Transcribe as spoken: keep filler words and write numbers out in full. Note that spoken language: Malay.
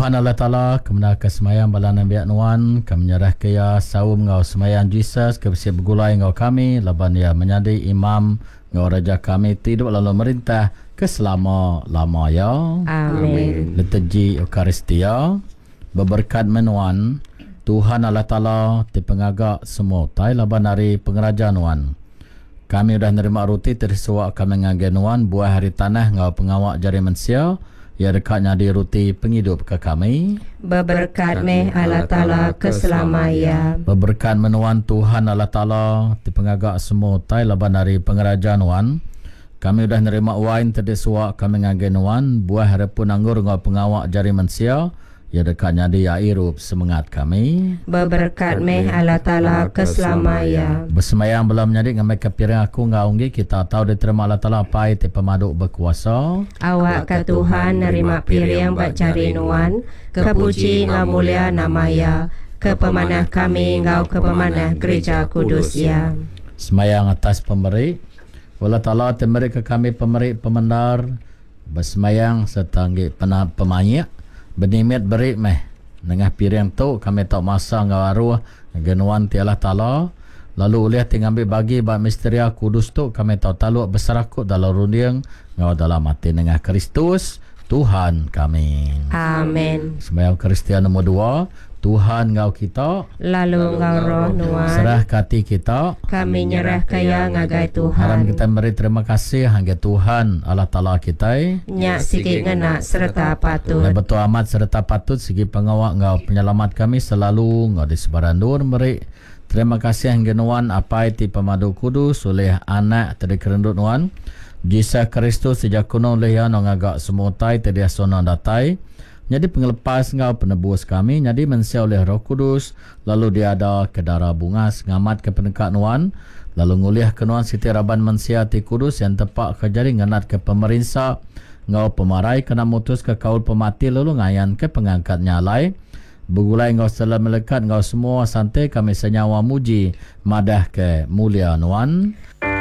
Tuhan Allah Ta'ala, kemana ke semayang balanan biak nuan, kami menyerah ke ya saum ngau semayang Jesus, ke bersiap bergulai ngau kami, laban ya menyadi imam ngau raja kami, tidur lalu merintah ke selama-lama ya. Amin. Liturgi Eukaristia, berberkat menuan, Tuhan Allah Ta'ala di pengagak semua, tai laban hari pengeraja nuan. Kami sudah nerima roti tersuak kami ngagai nuan, buah hari tanah ngau pengawak jari manusia, ya dekatnya di roti penghidup ke kami. Berberkat meh Allah Ta'ala keselamaya. Berberkat menuan Tuhan Allah Ta'ala di pengagak semua tai laban dari pengerajaan wan. Kami sudah nerima wine terdesuak kami ngagai nuan, buah harapun anggur ngau pengawak jari manusia, ya dekatnya di airup semangat kami. Berberkat meh Allah Ta'ala keselamaya. Bersemayang belum menjadi ngamai kepiring aku ngaunggi, kita tahu diterima Allah Ta'ala pai te pemaduk berkuasa. Awak ke Tuhan nerima piring bak cari nuan, kepuji ngau mulia namaya, ke pemanah kami ngau ke pemanah gereja kudus ya. Semayang atas pemberi, Allah Ta'ala memberi ke kami pemberi pemendar, bersemayang serta penah pemanyak, benimit beri meh. Nengah piring tu kami tak masa ngau arwah genuan ti Allah Ta'ala. Lalu uliah tinggal bagi bak misteria kudus tu kami tahu taluk besarakut dalam rundiang ngau dalam mati nengah Kristus Tuhan kami. Amin. Sembahyang Kristian nombor dua, Tuhan ngau kita, Lalu ngau roh nuan, serah kati kita, kami nyerah kaya ngagai haram Tuhan. kita beri terima kasih hangga Tuhan Allah Ta'ala kita. Nyak sikit ngenak serta patut. Dan betul amat serta patut segi pengawak ngau penyelamat kami selalu ngau di sebaran dur beri. Terima kasih hangga nuan apa iti pemadu kudus oleh anak tadi kerendut nuan. Yesus Kristus sejak kuno oleh yang ngagak semua tai tadi asona datai. Jadi pengelepas ngau penebus kami, jadi mensia oleh Roh Kudus, lalu dia ada ke darah bungas ngamat ke penekat nuan, lalu nguliah ke nuan siti raban mensia ti kudus yang tepak ke jari nganat ke pemerintah, ngau pemarai kena mutus ke kaul pemati lalu ngayan ke pengangkat nyalai. Begulai ngau setelah melekat ngau semua santai kami senyawa muji madah ke mulia nuan.